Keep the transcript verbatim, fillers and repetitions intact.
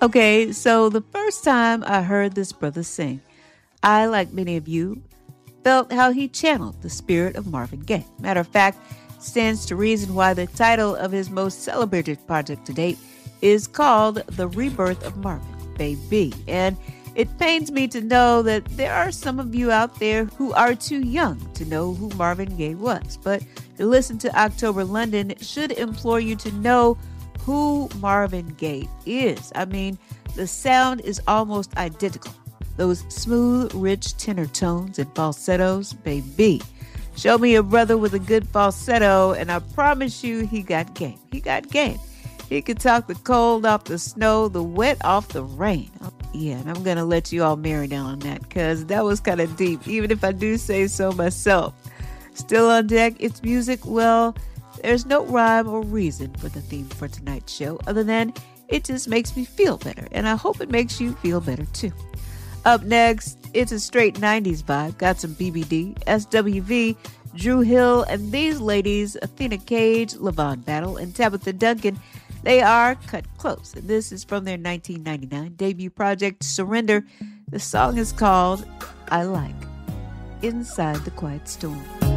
Okay, so the first time I heard this brother sing, I, like many of you, felt how he channeled the spirit of Marvin Gaye. Matter of fact, stands to reason why the title of his most celebrated project to date is called The Rebirth of Marvin, Baby. And it pains me to know that there are some of you out there who are too young to know who Marvin Gaye was. But to listen to October London should implore you to know who Marvin Gaye is. I mean, the sound is almost identical. Those smooth, rich tenor tones and falsettos, baby. Show me a brother with a good falsetto, and I promise you he got game. He got game. He could talk the cold off the snow, the wet off the rain. Oh, yeah, and I'm going to let you all marinate on that because that was kind of deep, even if I do say so myself. Still on deck, it's music. Well, there's no rhyme or reason for the theme for tonight's show other than it just makes me feel better, and I hope it makes you feel better too. Up next, it's a straight nineties vibe. Got some B B D, S W V, Drew Hill, and these ladies, Athena Cage, Levon Battle, and Tabitha Duncan. They are Cut Close, and this is from their nineteen ninety-nine debut project, Surrender. The song is called I Like, Inside the Quiet Storm.